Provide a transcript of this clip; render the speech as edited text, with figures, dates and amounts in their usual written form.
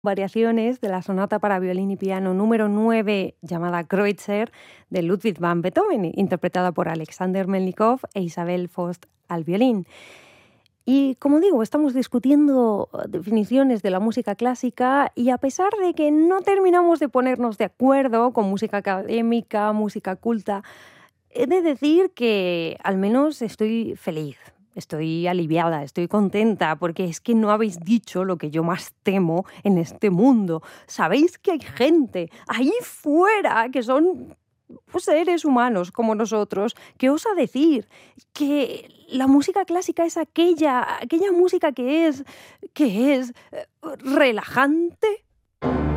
variaciones de la sonata para violín y piano número 9 llamada Kreutzer de Ludwig van Beethoven, interpretada por Alexander Melnikov e Isabel Faust al violín. Y como digo, estamos discutiendo definiciones de la música clásica y a pesar de que no terminamos de ponernos de acuerdo con música académica, música culta, he de decir que al menos estoy feliz. Estoy aliviada, estoy contenta, porque es que no habéis dicho lo que yo más temo en este mundo. Sabéis que hay gente ahí fuera que son seres humanos como nosotros, que osa decir que la música clásica es aquella música que es relajante.